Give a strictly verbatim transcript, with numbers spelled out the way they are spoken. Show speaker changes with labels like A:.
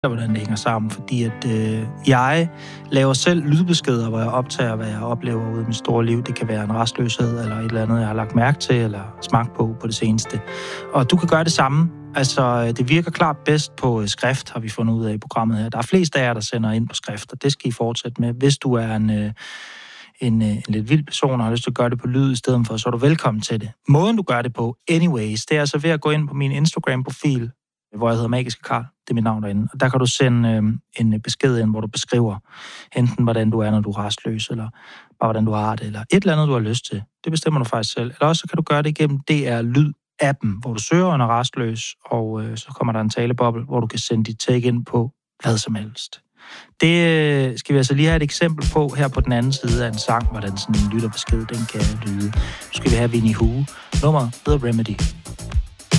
A: hvordan det hænger sammen, fordi at øh, jeg laver selv lydbeskeder, hvor jeg optager, hvad jeg oplever ude i mit store liv. Det kan være en restløshed, eller et eller andet, jeg har lagt mærke til, eller smagt på på det seneste. Og du kan gøre det samme. Altså, det virker klart bedst på skrift, har vi fundet ud af i programmet her. Der er flest af jer, der sender ind på skrift, og det skal I fortsætte med. Hvis du er en, en, en lidt vild person og har lyst til at gøre det på lyd i stedet for, så er du velkommen til det. Måden, du gør det på, anyways, det er altså ved at gå ind på min Instagram-profil, hvor jeg hedder Magiske Karl. Det er mit navn derinde. Og der kan du sende øh, en besked ind, hvor du beskriver enten, hvordan du er, når du er restløs, eller bare, hvordan du har det, eller et eller andet, du har lyst til. Det bestemmer du faktisk selv. Eller også så kan du gøre det igennem D R Lyd-appen, hvor du søger under restløs, og øh, så kommer der en taleboble, hvor du kan sende dit take ind på hvad som helst. Det øh, skal vi altså lige have et eksempel på her på den anden side af en sang, hvordan sådan en lytterbesked, den kan lyde. Nu skal vi have Winnie Hu. Nummeret hedder Remedy.